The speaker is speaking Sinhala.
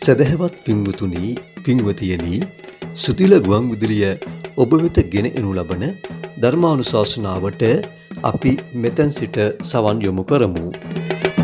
සදහැවත් පින්වතුනි පින්වතියනි සුතිල ගුවන් විදුලිය ඔබ වෙත ගෙන එනු ලබන ධර්මානුශාසනාවට අපි මෙතෙන් සිට සවන් යොමු කරමු.